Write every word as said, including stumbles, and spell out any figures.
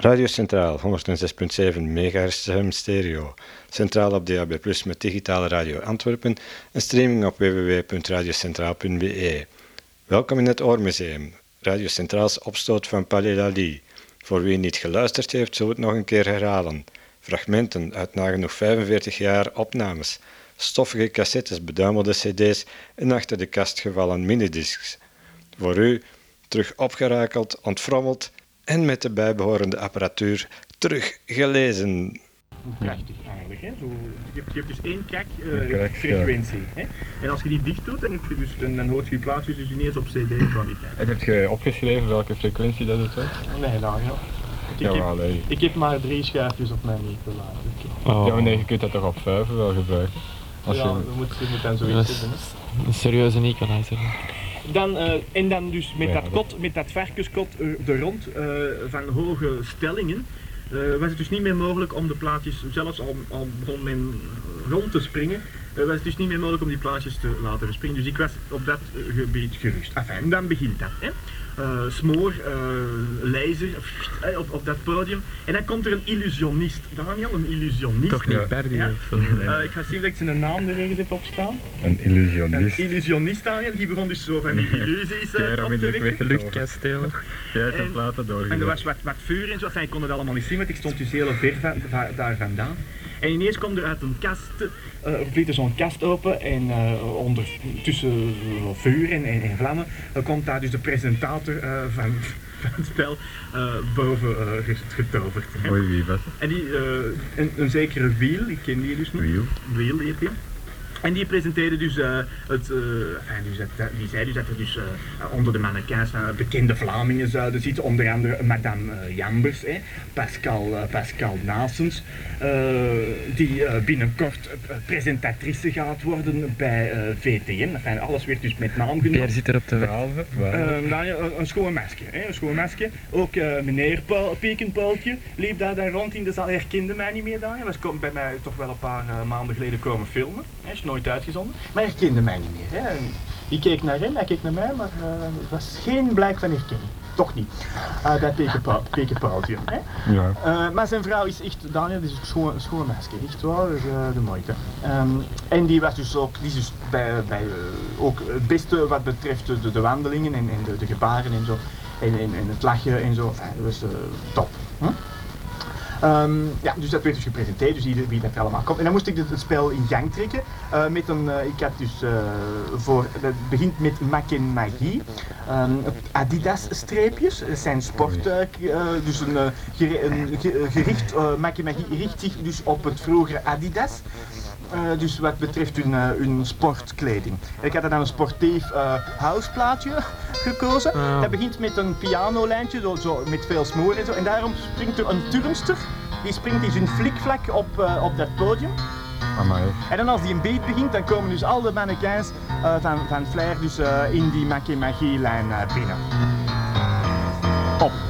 Radio Centraal, honderdzes komma zeven megahertz stereo. Centraal op D A B plus, met digitale radio Antwerpen en streaming op w w w punt radiocentraal punt b e. Welkom in het Oormuseum. Radio Centraals opstoot van Palais Lally. Voor wie niet geluisterd heeft, zullen we het nog een keer herhalen. Fragmenten uit nagenoeg vijfenveertig jaar opnames. Stoffige cassettes, beduimelde cd's en achter de kast gevallen minidiscs. Voor u terug opgerakeld, ontfrommeld en met de bijbehorende apparatuur terug gelezen. Prachtig eigenlijk. Hè? Zo, je, hebt, je hebt dus één krak uh, frequentie. Hè? En als je die dicht doet, dan, heb je dus, dan, dan hoort je je plaatjes dus ineens op cd-kwaliteit. En heb je opgeschreven welke frequentie dat het was? Nee, nou ja. Ik, ja, heb, maar, nee. ik heb maar drie schuifjes op mijn micro. Oh. Ja, maar nee, je kunt dat toch op vijf wel gebruiken? Als ja, je... je moet, je moet dan zoiets doen. Een serieuze equalizer. Dan, uh, en dan dus met ja, dat dat... kot, met dat varkenskot uh, er rond uh, van hoge stellingen, uh, was het dus niet meer mogelijk om de plaatjes, zelfs al, al begon men rond te springen, uh, was het dus niet meer mogelijk om die plaatjes te laten springen. Dus ik was op dat uh, gebied gerust. Enfin, en dan begint dat. Hè. Uh, smoor, uh, laser uh, op, op dat podium. En dan komt er een illusionist. Daniel, een illusionist. Toch niet Berdy? Ja. Uh, ik ga zien dat ik zijn naam er ergens heb opstaan. Een illusionist. Een illusionist, Daniel. Die begon dus zo van die illusies uh, ja, op te wekken. Luchtkastelen. Ja, te platen doorgegaan. En er was wat, wat vuur en zo. Enfin, ik kon het allemaal niet zien, want ik stond dus heel ver van, van, daar vandaan. En ineens komt er uit een kast, uh, vliegt er zo'n kast open en uh, onder, tussen uh, vuur en, en, en vlammen uh, komt daar dus de presentator uh, van, van het spel uh, boven uh, getoverd. Hè. Oei, wie was het? En die, uh, een, een zekere Wiel, ik ken die dus niet. Wiel? Wiel heet hij. En die presenteerde dus uh, het, uh, enfin, dus dat, die zei dus dat er dus uh, onder de mannequins uh, bekende Vlamingen zouden zitten, onder andere Madame uh, Jambers, eh, Pascal, uh, Pascal Nasens, uh, die uh, binnenkort uh, presentatrice gaat worden bij uh, V T M. Enfin, alles werd dus met naam genoemd. Pierre zit er op de weg. Uh, dan, uh, een schoon meisje, een schoon meisje. Ook uh, meneer Paul, Piekenpaaltje liep daar, daar rond in de zaal, herkende mij niet meer daar. Hij was bij mij toch wel een paar uh, maanden geleden komen filmen. Hij is nooit uitgezonden, maar hij herkende mij niet meer. Hè. Ik keek naar hem, hij keek naar mij, maar uh, het was geen blijk van herkenning. Toch niet. Uh, dat Piekenpaaltje. Ja. Uh, maar zijn vrouw is echt, Daniel, die is een schoon, schoon meisje, echt waar, dus, uh, de moeite. Um, en die was dus ook, die is dus bij, bij uh, ook het beste wat betreft de, de wandelingen en, en de, de gebaren en zo. En, en, en het lachen en zo, enfin, dat was uh, top. Huh? Um, ja, dus dat werd dus gepresenteerd, dus ieder wie dat er allemaal komt. En dan moest ik het, het spel in gang trekken uh, met een, uh, ik had dus uh, voor, dat begint met Mac en Magie, um, Adidas streepjes, dat zijn sport, uh, dus een, uh, geri een gericht, uh, Mac en Magie richt zich dus op het vroegere Adidas. Uh, dus wat betreft hun, uh, hun sportkleding. En ik had dan een sportief uh, houseplaatje gekozen. Oh. Dat begint met een pianolijntje, zo, zo, met veel smoor en zo. En daarom springt er een turnster. Die springt dus een flikvlak op, uh, op dat podium. Amai. En dan als die een beat begint, dan komen dus al de mannequins uh, van, van Flair dus, uh, in die Mac en Magie lijn uh, binnen. Top.